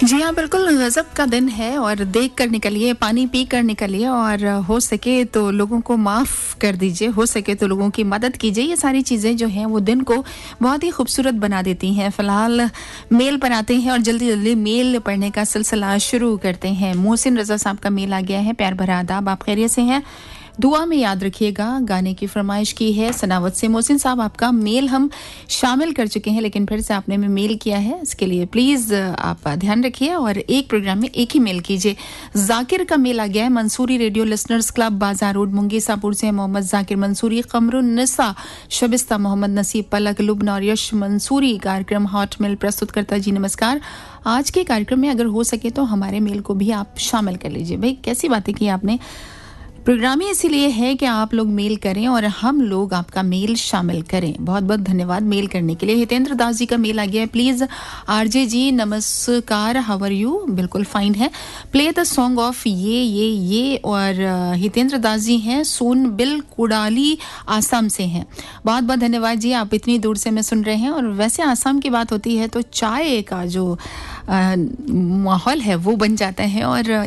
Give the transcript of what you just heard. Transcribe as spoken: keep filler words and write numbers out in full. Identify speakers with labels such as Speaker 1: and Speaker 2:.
Speaker 1: जी हाँ, बिल्कुल गज़ब का दिन है और देख कर निकलिए, पानी पी कर निकलिए और हो सके तो लोगों को माफ़ कर दीजिए, हो सके तो लोगों की मदद कीजिए। ये सारी चीज़ें जो हैं वो दिन को बहुत ही खूबसूरत बना देती हैं। फ़िलहाल मेल पर आते हैं और जल्दी-जल्दी मेल पढ़ने का सिलसिला शुरू करते हैं। मोहसिन रज़ा साहब का मेल आ गया है। प्यार भरा आदाब, आप खैरियत से हैं? दुआ में याद रखिएगा। गाने की फरमाइश की है सनावत से। मोहसिन साहब, आपका मेल हम शामिल कर चुके हैं, लेकिन फिर से आपने में मेल किया है, इसके लिए प्लीज़ आप ध्यान रखिए और एक प्रोग्राम में एक ही मेल कीजिए। जाकिर का मेल आ गया है। मंसूरी रेडियो लिसनर्स क्लब, बाजार रोड, मुंगीसापुर से मोहम्मद जाकिर मंसूरी, कमरुन्निसा, शबिस्ता, मोहम्मद नसीब, पलक, लुबना और यश मंसूरी। कार्यक्रम हॉट मेल प्रस्तुत करता जी नमस्कार। आज के कार्यक्रम में अगर हो सके तो हमारे मेल को भी आप शामिल कर लीजिए। भाई कैसी बातें की आपने। प्रोग्राम ही इसीलिए है कि आप लोग मेल करें और हम लोग आपका मेल शामिल करें। बहुत बहुत धन्यवाद मेल करने के लिए। हितेंद्र दास जी का मेल आ गया है। प्लीज़ आरजे जी नमस्कार, हाउ आर यू? बिल्कुल फाइन है। प्ले द सॉन्ग ऑफ ये ये ये और हितेंद्र दास जी हैं सोन बिल कुडाली आसाम से हैं। बहुत बहुत धन्यवाद जी, आप इतनी दूर से मैं सुन रहे हैं। और वैसे आसाम की बात होती है तो चाय का जो माहौल है वो बन जाता है और